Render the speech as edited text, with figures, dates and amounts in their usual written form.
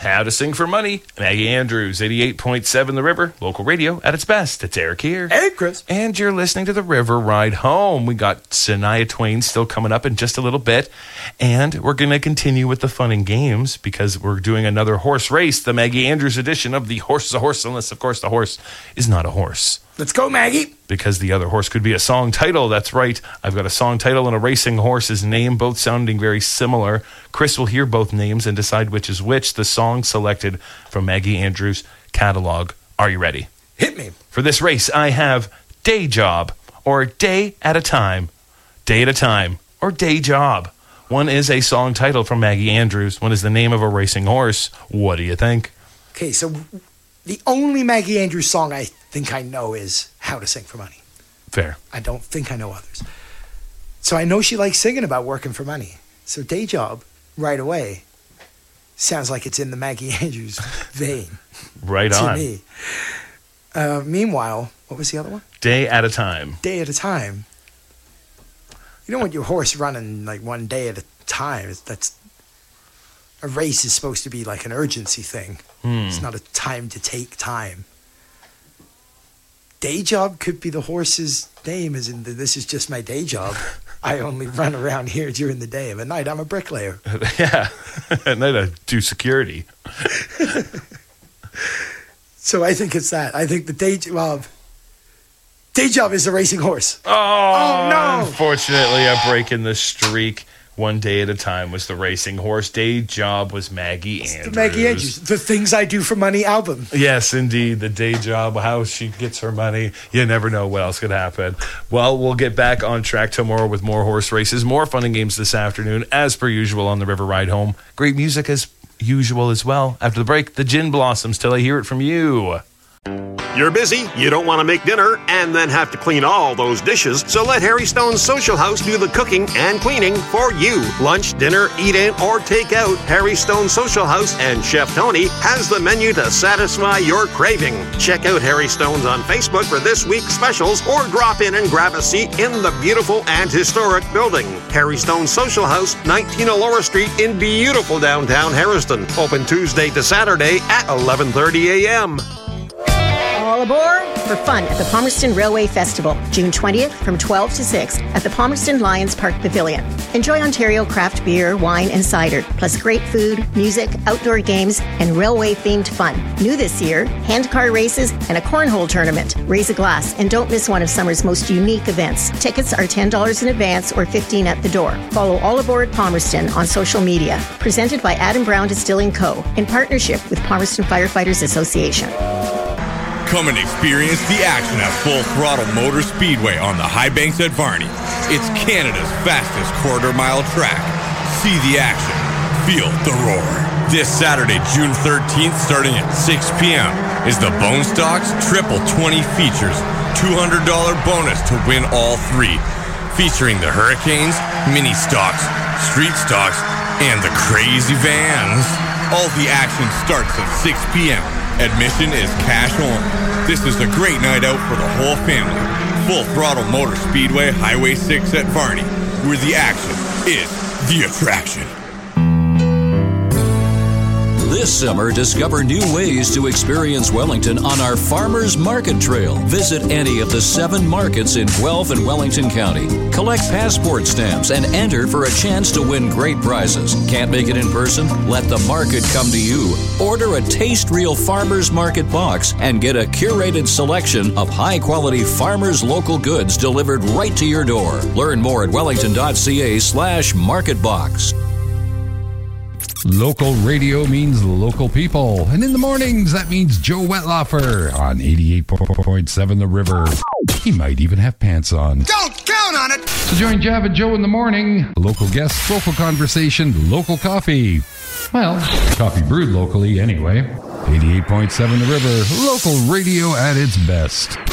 How to Sing for Money. Maggie Andrews, 88.7 The River, local radio at its best. It's Eric here. Hey, Chris. And you're listening to The River Ride Home. We got Shania Twain still coming up in just a little bit. And we're going to continue with the fun and games because we're doing another horse race, the Maggie Andrews edition of The Horse is a Horse, unless, of course, the horse is not a horse. Let's go, Maggie. Because the other horse could be a song title. That's right. I've got a song title and a racing horse's name, both sounding very similar. Chris will hear both names and decide which is which. The song selected from Maggie Andrews' catalog. Are you ready? Hit me. For this race, I have Day Job or Day at a Time. Day at a Time or Day Job. One is a song title from Maggie Andrews. One is the name of a racing horse. What do you think? Okay, so the only Maggie Andrews song I think I know is How to Sing for Money. Fair. I don't think I know others. So I know she likes singing about working for money. So Day Job, right away, sounds like it's in the Maggie Andrews vein. Right to on. me. Meanwhile, what was the other one? Day at a Time. Day at a Time. You don't want your horse running like one day at a time. That's a race is supposed to be like an urgency thing. It's not a time to take time. Day Job could be the horse's name, as in this is just my day job. I only run around here during the day. At night, I'm a bricklayer. Yeah. At night, I do security. So I think it's that. I think the Day Job is the racing horse. Oh, no. Unfortunately, I'm breaking the streak. One Day at a Time was the racing horse. Day Job was Maggie Andrews. The Maggie Andrews. The Things I Do for Money album. Yes, indeed. The Day Job, how she gets her money. You never know what else could happen. Well, we'll get back on track tomorrow with more horse races, more fun and games this afternoon, as per usual on the River Ride Home. Great music as usual as well. After the break, the Gin Blossoms till I hear it from you. You're busy, you don't want to make dinner, and then have to clean all those dishes, so let Harry Stone's Social House do the cooking and cleaning for you. Lunch, dinner, eat-in, or take-out, Harry Stone's Social House and Chef Tony has the menu to satisfy your craving. Check out Harry Stone's on Facebook for this week's specials, or drop in and grab a seat in the beautiful and historic building. Harry Stone's Social House, 19 Allura Street in beautiful downtown Harriston. Open Tuesday to Saturday at 11:30 a.m. All aboard for fun at the Palmerston Railway Festival, June 20th from 12 to 6 at the Palmerston Lions Park Pavilion. Enjoy Ontario craft beer, wine, and cider, plus great food, music, outdoor games, and railway-themed fun. New this year, handcar races and a cornhole tournament. Raise a glass and don't miss one of summer's most unique events. Tickets are $10 in advance or $15 at the door. Follow All Aboard Palmerston on social media. Presented by Adam Brown Distilling Co. in partnership with Palmerston Firefighters Association. Come and experience the action at Full Throttle Motor Speedway on the High Banks at Varney. It's Canada's fastest quarter-mile track. See the action. Feel the roar. This Saturday, June 13th, starting at 6 p.m., is the Bone Stocks Triple 20 Features $200 bonus to win all three. Featuring the Hurricanes, Mini Stocks, Street Stocks, and the Crazy Vans. All the action starts at 6 p.m. Admission is cash only. This is a great night out for the whole family. Full Throttle Motor Speedway, Highway 6 at Varney, where the action is the attraction. This summer, discover new ways to experience Wellington on our Farmers Market Trail. Visit any of the 7 markets in Guelph and Wellington County. Collect passport stamps and enter for a chance to win great prizes. Can't make it in person? Let the market come to you. Order a Taste Real Farmers Market box and get a curated selection of high-quality farmers' local goods delivered right to your door. Learn more at wellington.ca/marketbox. Local radio means local people. And in the mornings, that means Joe Wetlaufer on 88.7 The River. He might even have pants on. Don't count on it! So join Jav and Joe in the morning. Local guests, local conversation, local coffee. Well, coffee brewed locally anyway. 88.7 The River, local radio at its best.